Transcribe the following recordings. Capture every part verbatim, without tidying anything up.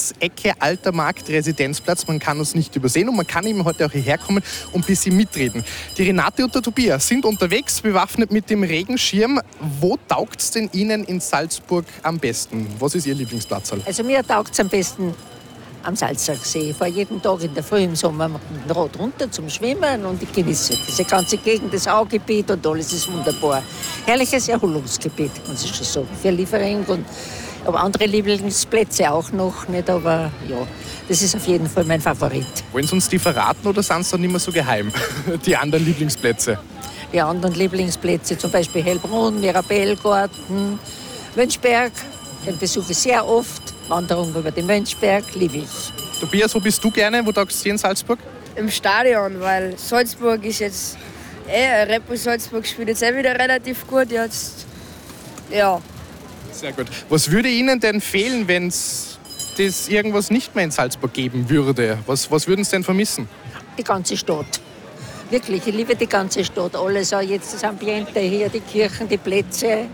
Platz, Ecke Alter Markt, Residenzplatz. Man kann uns nicht übersehen und man kann eben heute auch hierher kommen und ein bisschen mitreden. Die Renate und der Tobias sind unterwegs, bewaffnet mit dem Regenschirm. Wo taugt es denn Ihnen in Salzburg am besten? Was ist Ihr Lieblingsplatz? Also mir taugt es am besten am Salzachsee. Ich fahre jeden Tag in der Früh im Sommer mit dem Rad runter zum Schwimmen und ich genieße diese ganze Gegend, das Augebiet und alles ist wunderbar. Herrliches Erholungsgebiet, muss ich schon sagen, für Liefering und aber andere Lieblingsplätze auch noch nicht, aber ja, das ist auf jeden Fall mein Favorit. Wollen Sie uns die verraten oder sind es dann nicht mehr so geheim, die anderen Lieblingsplätze? Die anderen Lieblingsplätze, zum Beispiel Hellbrunn, Mirabellgarten, Mönchberg, den besuche ich sehr oft. Wanderung über den Mönchberg liebe ich. Tobias, wo bist du gerne? Wo taugst du in Salzburg? Im Stadion, weil Salzburg ist jetzt, eh, Red Bull Salzburg spielt jetzt eh wieder relativ gut. Jetzt, ja. Sehr gut. Was würde Ihnen denn fehlen, wenn es das irgendwas nicht mehr in Salzburg geben würde? Was, was würden Sie denn vermissen? Die ganze Stadt. Wirklich, ich liebe die ganze Stadt. Alles, auch jetzt das Ambiente hier, die Kirchen, die Plätze,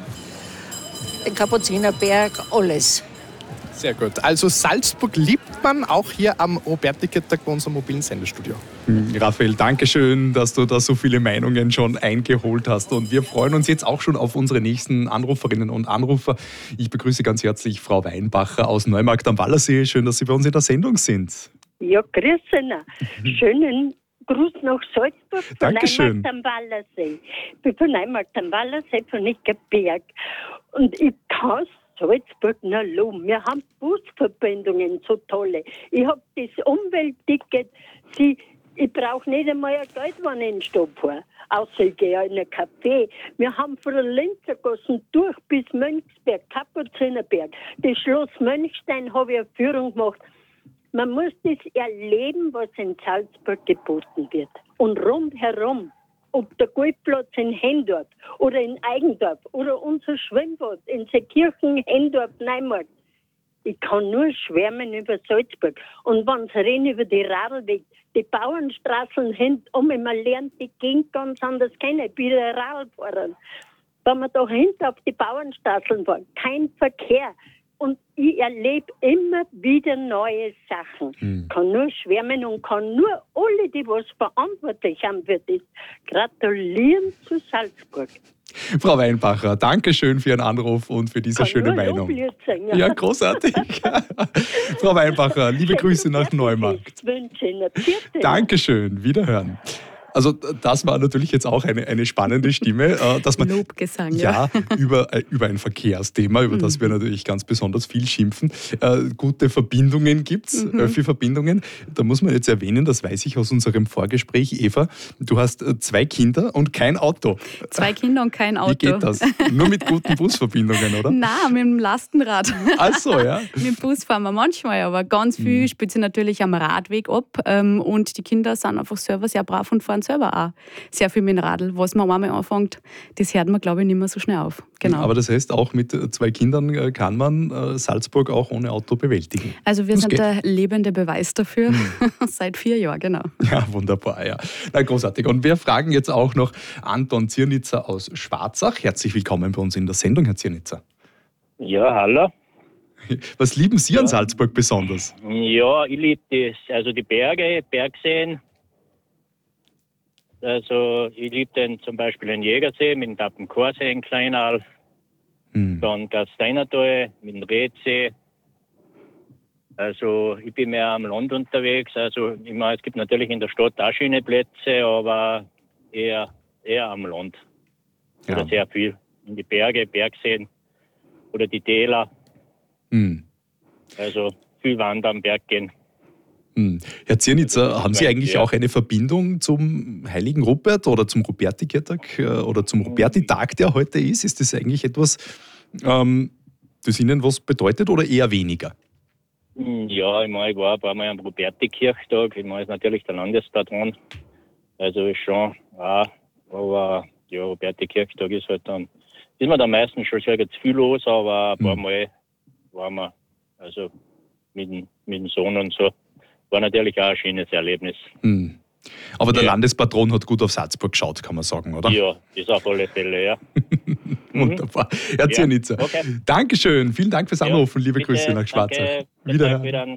den Kapuzinerberg, alles. Sehr gut. Also Salzburg liebt man auch hier am Roberti-Tag bei unserem mobilen Sendestudio. Raphael, danke schön, dass du da so viele Meinungen schon eingeholt hast. Und wir freuen uns jetzt auch schon auf unsere nächsten Anruferinnen und Anrufer. Ich begrüße ganz herzlich Frau Weinbacher aus Neumarkt am Wallersee. Schön, dass Sie bei uns in der Sendung sind. Ja, grüß Sie. Schönen Gruß nach Salzburg von Dankeschön. Neumarkt am Wallersee. Ich bin von Neumarkt am Wallersee, von Nickerberg. Und ich kann Salzburg noch loben. Wir haben Busverbindungen, so tolle. Ich habe das Umweltticket. Die, ich brauche nicht einmal ein Geld, wenn ich in den Stopp fahre. Außer ich gehe in einen Café. Wir haben von der Linzergassen durch bis Mönchsberg, Kapuzinerberg. Das Schloss Mönchstein habe ich eine Führung gemacht. Man muss das erleben, was in Salzburg geboten wird. Und rundherum. Ob der Golfplatz in Hendorf oder in Eigendorf oder unser Schwimmbad in Seekirchen, Hendorf, Neumarkt. Ich kann nur schwärmen über Salzburg. Und wenn sie reden über die Radlweg, die Bauernstraßen hin, um man lernt die Gegend ganz anders kennen. Ich bin ein Radlfahrer. Wenn man da hinten auf die Bauernstraßen fahren, kein Verkehr. Und ich erlebe immer wieder neue Sachen. Mhm. Kann nur schwärmen und kann nur alle, die was verantwortlich haben für das, gratulieren zu Salzburg. Frau Weinbacher, danke schön für Ihren Anruf und für diese kann schöne nur Meinung. Sein, ja. Ja, großartig. Frau Weinbacher, liebe Grüße nach Neumarkt. Dankeschön, wiederhören. Also das war natürlich jetzt auch eine, eine spannende Stimme, dass man Lobgesang, ja, ja. über, über ein Verkehrsthema, über das wir natürlich ganz besonders viel schimpfen. Äh, gute Verbindungen gibt es, mhm. Öffi-Verbindungen. Da muss man jetzt erwähnen, das weiß ich aus unserem Vorgespräch, Eva, du hast zwei Kinder und kein Auto. Zwei Kinder und kein Auto. Wie geht das? Nur mit guten Busverbindungen, oder? Nein, mit dem Lastenrad. Ach so, ja. Mit dem Bus fahren wir manchmal, aber ganz viel mhm. spielt sich natürlich am Radweg ab. Und die Kinder sind einfach selber sehr brav und fahren selber auch sehr viel mit dem Radl. Was man einmal anfängt, das hört man, glaube ich, nicht mehr so schnell auf. Genau. Aber das heißt, auch mit zwei Kindern kann man Salzburg auch ohne Auto bewältigen. Also wir das sind geht. der lebende Beweis dafür. Hm. Seit vier Jahren, genau. Ja, wunderbar, ja. Na, großartig. Und wir fragen jetzt auch noch Anton Ziernitzer aus Schwarzach. Herzlich willkommen bei uns in der Sendung, Herr Ziernitzer. Ja, hallo. Was lieben Sie ja. an Salzburg besonders? Ja, ich liebe das. Also die Berge, Bergseen. Also ich liebe den zum Beispiel den Jägersee mit dem Tappenkorsee in Kleinal. Hm. Dann Gasteinertal mit dem Redsee. Also ich bin mehr am Land unterwegs. Also ich meine, es gibt natürlich in der Stadt auch schöne Plätze, aber eher, eher am Land. Ja. Oder sehr viel. In die Berge, Bergseen oder die Täler. Hm. Also viel wandern, Berg gehen. Hm. Herr Ziernitzer, haben Sie eigentlich ja. auch eine Verbindung zum Heiligen Rupert oder zum Ruperti-Tag oder zum Ruperti-Tag, der heute ist? Ist das eigentlich etwas, ähm, das Ihnen was bedeutet oder eher weniger? Ja, ich meine, ich war ein paar Mal am Ruperti-Kirchtag. Ich meine, ist natürlich der Landespatron. Also ist schon, ja, aber ja, Ruperti-Kirchtag ist halt dann, ist mir dann meistens schon sehr zu viel los, aber ein paar hm. Mal waren wir, also mit dem, mit dem Sohn und so. War natürlich auch ein schönes Erlebnis. Hm. Aber der ja. Landespatron hat gut auf Salzburg geschaut, kann man sagen, oder? Ja, das auf alle Fälle, ja. Wunderbar. Herr Ziernitzer, ja. Okay. Dankeschön. Vielen Dank fürs Anrufen. Ja, Liebe bitte, Grüße nach Schwarzach. Danke. Wiederhören. Wieder.